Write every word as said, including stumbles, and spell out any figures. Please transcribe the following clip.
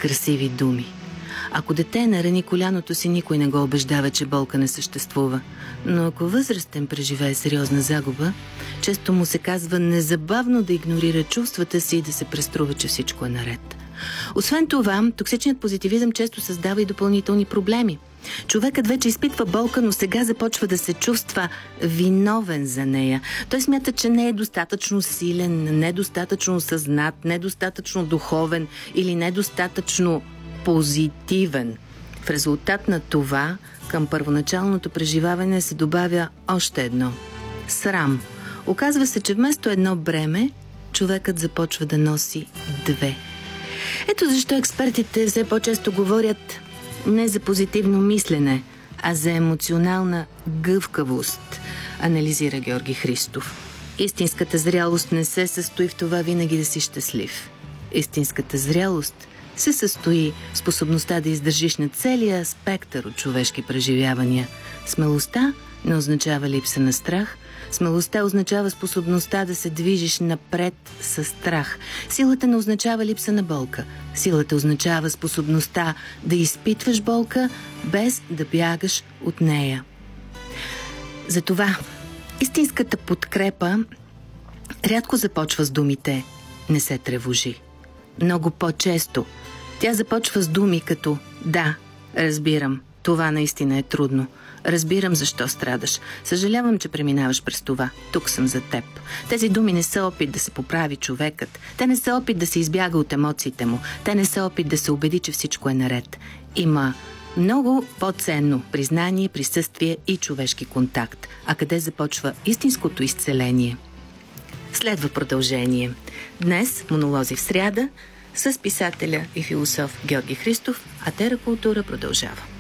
красиви думи. Ако дете нарани коляното си, никой не го убеждава, че болка не съществува. Но ако възрастен преживее сериозна загуба, често му се казва незабавно да игнорира чувствата си и да се преструва, че всичко е наред. Освен това, токсичният позитивизъм често създава и допълнителни проблеми. Човекът вече изпитва болка, но сега започва да се чувства виновен за нея. Той смята, че не е достатъчно силен, недостатъчно съзнат, недостатъчно духовен или недостатъчно позитивен. В резултат на това, към първоначалното преживяване се добавя още едно – срам. Оказва се, че вместо едно бреме, човекът започва да носи две. Ето защо експертите все по-често говорят не за позитивно мислене, а за емоционална гъвкавост, анализира Георги Христов. Истинската зрялост не се състои в това винаги да си щастлив. Истинската зрялост се състои в способността да издържиш на целия спектър от човешки преживявания. Смелостта не означава липса на страх. Смелостта означава способността да се движиш напред със страх. Силата не означава липса на болка. Силата означава способността да изпитваш болка, без да бягаш от нея. Затова истинската подкрепа рядко започва с думите «не се тревожи». Много по-често тя започва с думи като «да, разбирам, това наистина е трудно. Разбирам защо страдаш. Съжалявам, че преминаваш през това. Тук съм за теб». Тези думи не са опит да се поправи човекът. Те не са опит да се избяга от емоциите му. Те не са опит да се убеди, че всичко е наред. Има много по-ценно признание, присъствие и човешки контакт. А къде започва истинското изцеление? Следва продължение. Днес, монолози в сряда, с писателя и философ Георги Христов, а Теракултура продължава.